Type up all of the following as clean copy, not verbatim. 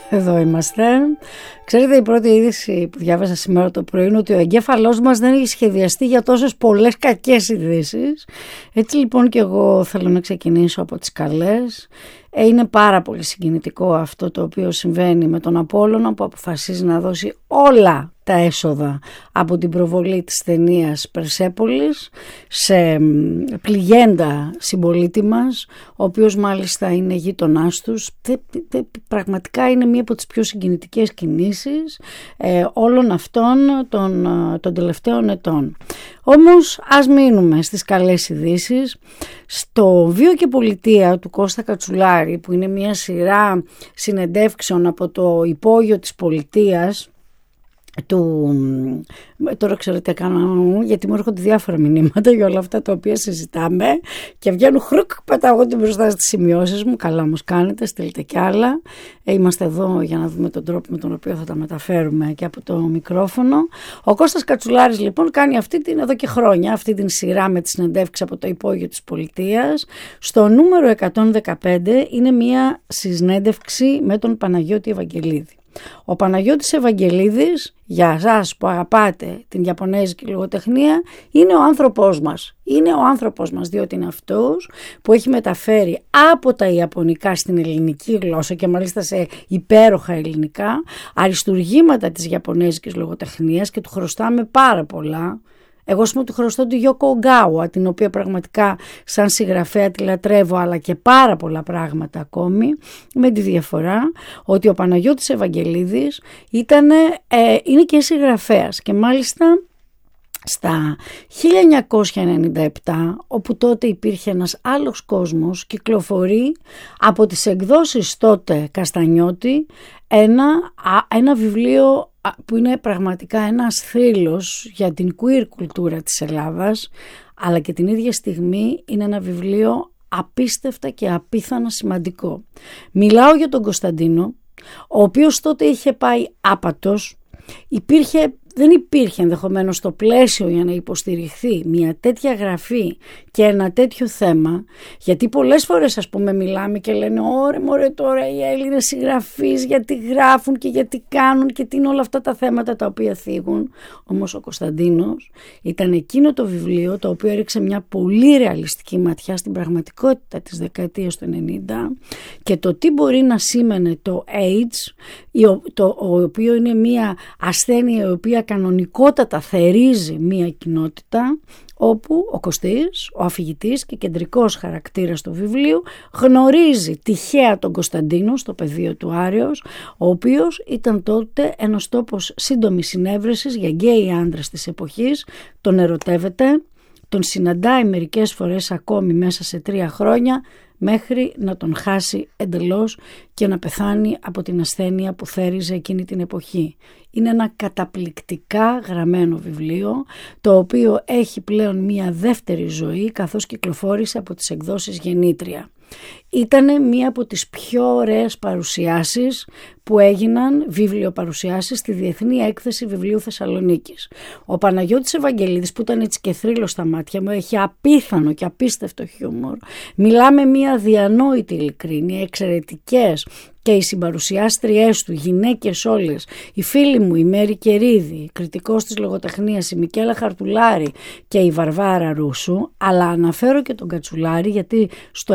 Εδώ είμαστε. Ξέρετε, η πρώτη είδηση που διάβασα σήμερα το πρωί είναι ότι ο εγκέφαλός μας δεν έχει σχεδιαστεί για τόσες πολλές κακές ειδήσεις. Έτσι λοιπόν και εγώ θέλω να ξεκινήσω από τις καλές. Είναι πάρα πολύ συγκινητικό αυτό το οποίο συμβαίνει με τον Απόλλωνα, που αποφασίζει να δώσει όλα τα έσοδα από την προβολή της ταινίας Περσέπολης σε πληγέντα συμπολίτη μας, ο οποίος μάλιστα είναι γείτονάς τους. Πραγματικά είναι μία από τις πιο συγκινητικές κινήσεις όλων αυτών των τελευταίων ετών. Όμως ας μείνουμε στις καλές ειδήσεις. Στο Βίο και Πολιτεία του Κώστα Κατσουλάρη, που είναι μια σειρά συνεντεύξεων από το υπόγειο της πολιτείας τώρα ξέρω τι κάνω, γιατί μου έρχονται διάφορα μηνύματα για όλα αυτά τα οποία συζητάμε και βγαίνουν χρουκ, πετάω εγώ την μπροστά στις σημειώσεις μου. Καλά όμως κάνετε, στείλτε κι άλλα. Είμαστε εδώ για να δούμε τον τρόπο με τον οποίο θα τα μεταφέρουμε και από το μικρόφωνο. Ο Κώστας Κατσουλάρης λοιπόν κάνει εδώ και χρόνια αυτή την σειρά με τις συνεντεύξεις από το υπόγειο της πολιτείας. Στο νούμερο 115 είναι μια συνέντευξη με τον Παναγιώτη Ευαγγελίδη. Ο Παναγιώτης Ευαγγελίδης, για εσάς που αγαπάτε την ιαπωνέζικη λογοτεχνία, είναι ο άνθρωπός μας. Είναι ο άνθρωπός μας, διότι είναι αυτός που έχει μεταφέρει από τα ιαπωνικά στην ελληνική γλώσσα και μάλιστα σε υπέροχα ελληνικά αριστουργήματα της ιαπωνέζικης λογοτεχνίας και του χρωστάμε πάρα πολλά. Εγώ του χρωστώ τη Γιώκο Ογκάουα, την οποία πραγματικά σαν συγγραφέα τη λατρεύω, αλλά και πάρα πολλά πράγματα ακόμη, με τη διαφορά ότι ο Παναγιώτης Ευαγγελίδης είναι και συγγραφέας και μάλιστα στα 1997, όπου τότε υπήρχε ένας άλλος κόσμος, κυκλοφορεί από τις εκδόσεις τότε Καστανιώτη ένα βιβλίο που είναι πραγματικά ένας θρύλος για την queer κουλτούρα της Ελλάδας, αλλά και την ίδια στιγμή είναι ένα βιβλίο απίστευτα και απίθανα σημαντικό. Μιλάω για τον Κωνσταντίνο, ο οποίος τότε είχε πάει άπατος. Δεν υπήρχε ενδεχομένως στο πλαίσιο για να υποστηριχθεί μια τέτοια γραφή και ένα τέτοιο θέμα, γιατί πολλές φορές μιλάμε και λένε ωρε μωρέ τώρα οι Έλληνες συγγραφείς γιατί γράφουν και γιατί κάνουν και τι είναι όλα αυτά τα θέματα τα οποία θίγουν. Όμως ο Κωνσταντίνος ήταν εκείνο το βιβλίο το οποίο έριξε μια πολύ ρεαλιστική ματιά στην πραγματικότητα της δεκαετίας του 90 και το τι μπορεί να σήμαινε το AIDS, το οποίο είναι μια ασθένεια η οποία κανονικότατα θερίζει μια κοινότητα, όπου ο Κωστής, ο αφηγητής και κεντρικός χαρακτήρας του βιβλίου, γνωρίζει τυχαία τον Κωνσταντίνο στο πεδίο του Άρεως, ο οποίος ήταν τότε ένας τόπος σύντομης συνέβρεσης για γκέι άντρες της εποχής, τον ερωτεύεται, τον συναντάει μερικές φορές ακόμη μέσα σε 3 χρόνια, μέχρι να τον χάσει εντελώς και να πεθάνει από την ασθένεια που θέριζε εκείνη την εποχή. Είναι ένα καταπληκτικά γραμμένο βιβλίο, το οποίο έχει πλέον μία δεύτερη ζωή καθώς κυκλοφόρησε από τις εκδόσεις Γεννήτρια. Ήτανε μία από τις πιο ωραίες παρουσιάσεις που έγιναν, βιβλιοπαρουσιάσεις, στη Διεθνή Έκθεση Βιβλίου Θεσσαλονίκης. Ο Παναγιώτης Ευαγγελίδης, που ήταν έτσι και θρύλος στα μάτια μου, έχει απίθανο και απίστευτο χιούμορ. Μιλάμε μία αδιανόητη ειλικρίνεια, εξαιρετικές και οι συμπαρουσιάστριές του, γυναίκες όλες, η φίλη μου η Μέρη Κερίδη, κριτικός της λογοτεχνίας η Μικέλα Χαρτουλάρη και η Βαρβάρα Ρούσου, αλλά αναφέρω και τον Κατσουλάρη γιατί στο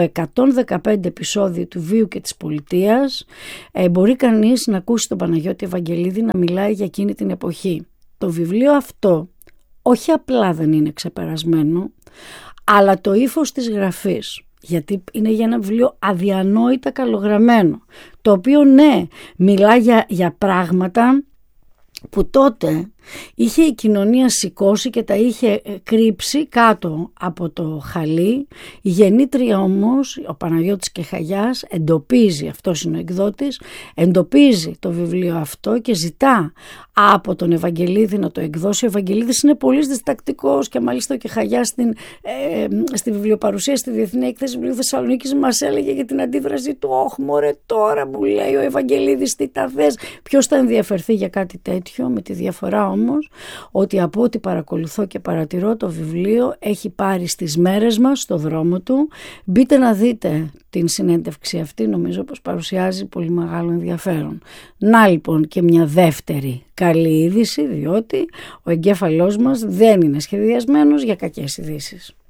115 επεισόδιο του Βίου και της Πολιτείας μπορεί κανείς να ακούσει τον Παναγιώτη Ευαγγελίδη να μιλάει για εκείνη την εποχή. Το βιβλίο αυτό όχι απλά δεν είναι ξεπερασμένο, αλλά το ύφος της γραφής, γιατί είναι για ένα βιβλίο αδιανόητα καλογραμμένο, το οποίο ναι, μιλά για πράγματα που τότε είχε η κοινωνία σηκώσει και τα είχε κρύψει κάτω από το χαλί. Η Γεννήτρια όμως, ο Παναγιώτης Κεχαγιάς, εντοπίζει, αυτός είναι ο εκδότης, εντοπίζει το βιβλίο αυτό και ζητά από τον Ευαγγελίδη να το εκδώσει. Ο Ευαγγελίδης είναι πολύ διστακτικός και μάλιστα ο Κεχαγιάς στη βιβλιοπαρουσία στη Διεθνή Έκθεση Βιβλίου Θεσσαλονίκης μας έλεγε για την αντίδραση του «Ωχ μωρέ τώρα», μου λέει ο Ευαγγελίδης, τι τα θες, ποιος θα ενδιαφερθεί για κάτι τέτοιο, με τη διαφορά όμως ότι από ό,τι παρακολουθώ και παρατηρώ, το βιβλίο έχει πάρει στις μέρες μας στο δρόμο του. Μπείτε να δείτε την συνέντευξη αυτή, νομίζω πως παρουσιάζει πολύ μεγάλο ενδιαφέρον. Να λοιπόν και μια δεύτερη καλή είδηση, διότι ο εγκέφαλός μας δεν είναι σχεδιασμένος για κακές ειδήσεις.